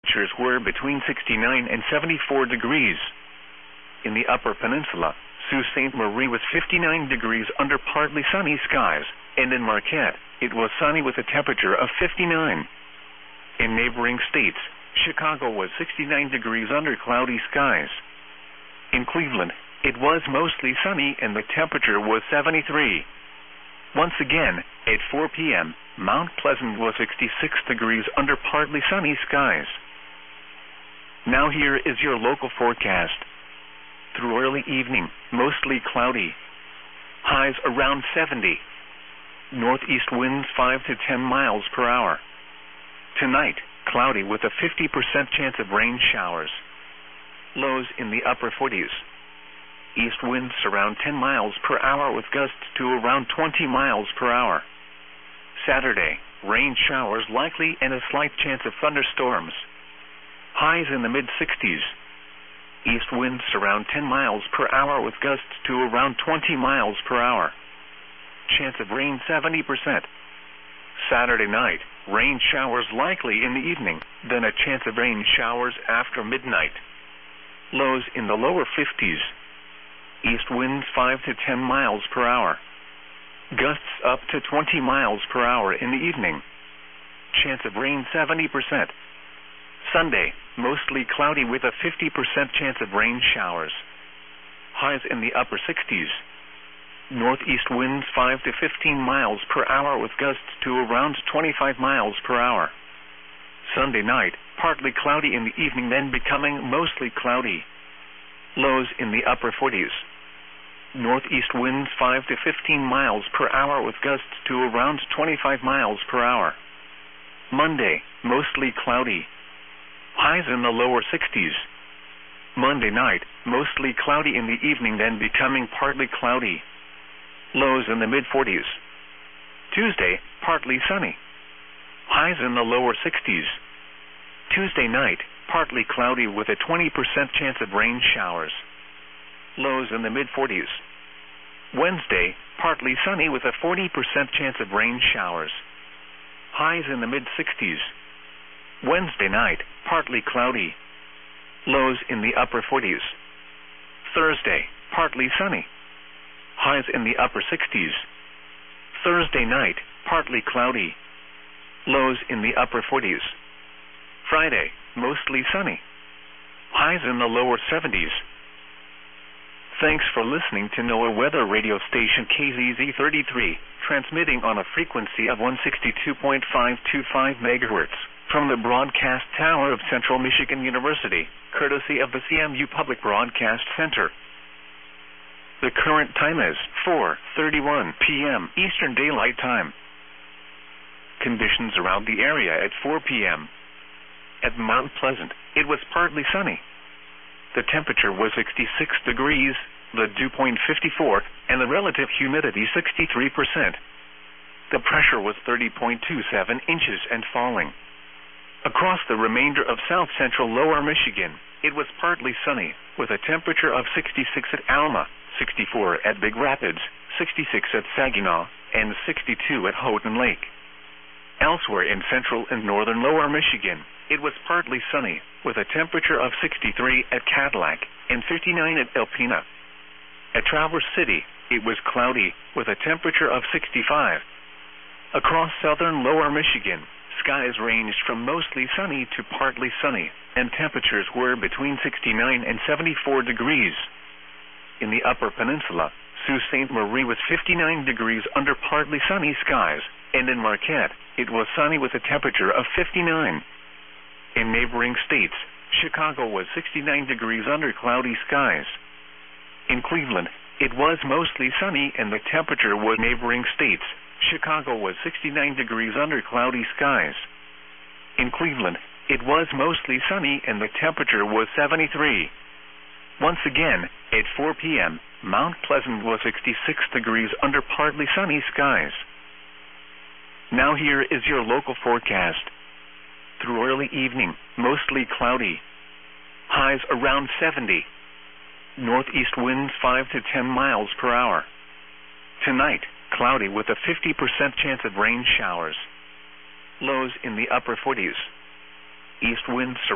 temperatures were between 69 and 74 degrees. In the Upper Peninsula, Sault Ste. Marie was 59 degrees under partly sunny skies, and in Marquette, it was sunny with a temperature of 59. In neighboring states, Chicago was 69 degrees under cloudy skies. In Cleveland, it was mostly sunny and the temperature was 73. Once again, at 4 p.m., Mount Pleasant was 66 degrees under partly sunny skies. Now here is your local forecast. Through early evening, mostly cloudy. Highs around 70. Northeast winds 5 to 10 miles per hour. Tonight, cloudy with a 50% chance of rain showers. Lows in the upper 40s. East winds around 10 miles per hour with gusts to around 20 miles per hour. Saturday, rain showers likely and a slight chance of thunderstorms. Highs in the mid-60s. East winds around 10 miles per hour with gusts to around 20 miles per hour. Chance of rain 70%. Saturday night, rain showers likely in the evening, then a chance of rain showers after midnight. Lows in the lower 50s. East winds 5 to 10 miles per hour. Gusts up to 20 miles per hour in the evening. Chance of rain 70%. Sunday, mostly cloudy with a 50% chance of rain showers. Highs in the upper 60s. Northeast winds 5 to 15 miles per hour with gusts to around 25 miles per hour. Sunday night, partly cloudy in the evening, then becoming mostly cloudy. Lows in the upper 40s. Northeast winds 5 to 15 miles per hour with gusts to around 25 miles per hour. Monday, mostly cloudy. Highs in the lower 60s. Monday night, mostly cloudy in the evening, then becoming partly cloudy. Lows in the mid-40s. Tuesday, partly sunny. Highs in the lower 60s. Tuesday night, partly cloudy with a 20% chance of rain showers. Lows in the mid-40s. Wednesday, partly sunny with a 40% chance of rain showers. Highs in the mid-60s. Wednesday night, partly cloudy. Lows in the upper 40s. Thursday, partly sunny. Highs in the upper 60s. Thursday night, partly cloudy. Lows in the upper 40s. Friday, mostly sunny. Highs in the lower 70s. Thanks for listening to NOAA weather radio station KZZ33, transmitting on a frequency of 162.525 MHz from the broadcast tower of Central Michigan University, courtesy of the CMU Public Broadcast Center. The current time is 4:31 p.m. Eastern Daylight Time. Conditions around the area at 4 p.m. At Mount Pleasant, it was partly sunny. The temperature was 66 degrees, the dew point 54, and the relative humidity 63%. The pressure was 30.27 inches and falling. Across the remainder of south-central lower Michigan, it was partly sunny, with a temperature of 66 at Alma, 64 at Big Rapids, 66 at Saginaw, and 62 at Houghton Lake. Elsewhere in central and northern lower Michigan, it was partly sunny, with a temperature of 63 at Cadillac and 59 at Alpena. At Traverse City, it was cloudy, with a temperature of 65. Across southern lower Michigan, skies ranged from mostly sunny to partly sunny, and temperatures were between 69 and 74 degrees. In the Upper Peninsula, Sault Ste. Marie was 59 degrees under partly sunny skies, and in Marquette, it was sunny with a temperature of 59. In neighboring states, Chicago was 69 degrees under cloudy skies. In Cleveland, it was mostly sunny and the temperature was neighboring states. Chicago was 69 degrees under cloudy skies. In Cleveland, it was mostly sunny and the temperature was 73. Once again, at 4 p.m., Mount Pleasant was 66 degrees under partly sunny skies. Now here is your local forecast. Through early evening, mostly cloudy. Highs around 70. Northeast winds 5 to 10 miles per hour. Tonight, cloudy with a 50% chance of rain showers. Lows in the upper 40s. East winds